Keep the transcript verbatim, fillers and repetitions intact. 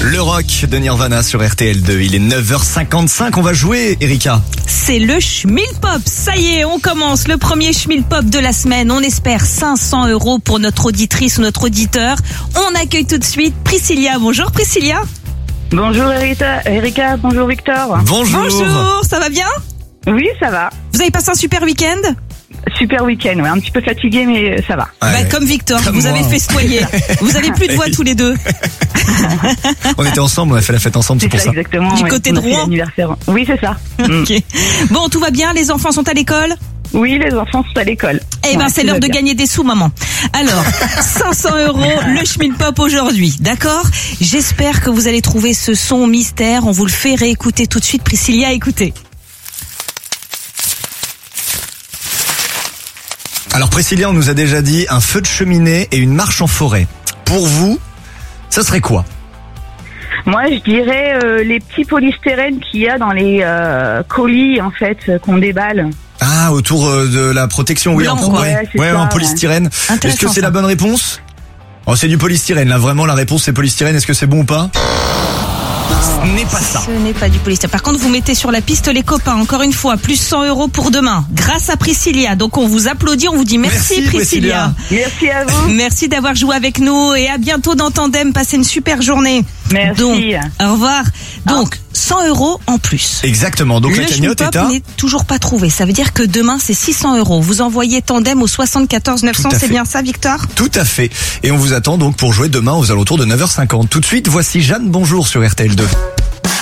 Le rock de Nirvana sur R T L deux. Il est neuf heures cinquante-cinq. On va jouer, Erika. C'est le Schmilpop. Ça y est, on commence le premier Schmilpop de la semaine. On espère cinq cents euros pour notre auditrice ou notre auditeur. On accueille tout de suite Priscilla. Bonjour Priscilla. Bonjour Erika, Erika, bonjour Victor. Bonjour. Bonjour, ça va bien? Oui, ça va. Vous avez passé un super week-end? Super week-end, ouais, un petit peu fatigué, mais ça va. Bah, Ouais. comme Victor, Comme vous moi, avez hein. festoyé. Vous avez plus de voix tous les deux. On était ensemble, on a fait la fête ensemble, c'est C'est pour ça, ça. exactement. Du ouais. côté On de a fait Rouen. l'anniversaire. Oui, c'est ça. Mm. Ok. Bon, tout va bien, les enfants sont à l'école? Oui, les enfants sont à l'école. Eh ben, Ouais, c'est tout l'heure va de bien. gagner des sous, maman. Alors, cinq cents euros, le Schmilpop aujourd'hui, d'accord? J'espère que vous allez trouver ce son mystère. On vous le fait réécouter tout de suite. Priscilla, écoutez. Alors Priscilla, on nous a déjà dit un feu de cheminée et une marche en forêt. Pour vous, ça serait quoi? Moi, je dirais euh, les petits polystyrènes qu'il y a dans les euh, colis, en fait, euh, qu'on déballe. Ah, autour euh, de la protection, oui, Blanc, en, quoi. ouais, Ouais, c'est ouais, ça, en ouais. polystyrène. Est-ce Intéressant, que c'est ça. la bonne réponse? Oh, c'est du polystyrène, là, vraiment, la réponse c'est polystyrène. Est-ce que c'est bon ou pas? Ce n'est pas ça. Ce n'est pas du polystyrène. Par contre, vous mettez sur la piste les copains. Encore une fois, plus cent euros pour demain. Grâce à Priscilla. Donc, on vous applaudit, on vous dit merci, Merci, Priscilla. Merci à vous. Merci d'avoir joué avec nous et à bientôt dans Tandem. Passez une super journée. Merci. Donc, au revoir. Donc, cent euros en plus. Exactement, donc le la cagnotte Schmilpop est à... n'est toujours pas trouvé. Ça veut dire que demain, c'est six cents euros. Vous envoyez Tandem au soixante-quatorze neuf cents. Tout à C'est fait. bien ça, Victor? Tout à fait. Et on vous attend donc pour jouer demain aux alentours de neuf heures cinquante. Tout de suite, voici Jeanne Bonjour sur R T L deux.